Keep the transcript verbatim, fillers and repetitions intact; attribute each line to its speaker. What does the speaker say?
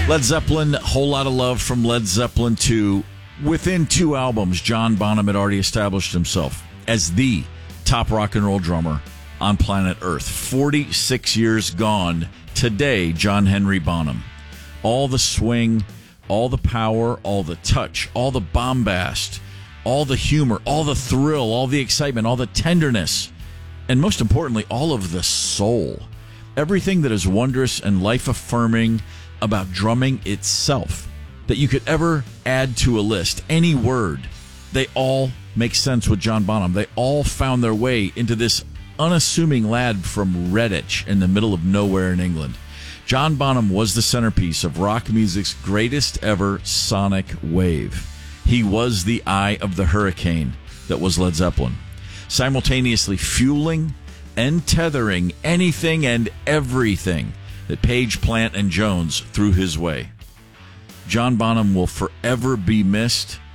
Speaker 1: Led Zeppelin, Whole Lot of Love from Led Zeppelin two. Within two albums, John Bonham had already established himself as the top rock and roll drummer on planet Earth. forty-six years gone today, John Henry Bonham. All the swing, all the power, all the touch, all the bombast, all the humor, all the thrill, all the excitement, all the tenderness, and most importantly, all of the soul. Everything that is wondrous and life-affirming about drumming itself that you could ever add to a list, any word, they all make sense with John Bonham. They all found their way into this unassuming lad from Redditch in the middle of nowhere in England. John Bonham was the centerpiece of rock music's greatest ever sonic wave. He was the eye of the hurricane that was Led Zeppelin, simultaneously fueling and tethering anything and everything that Page, Plant, and Jones threw his way. John Bonham will forever be missed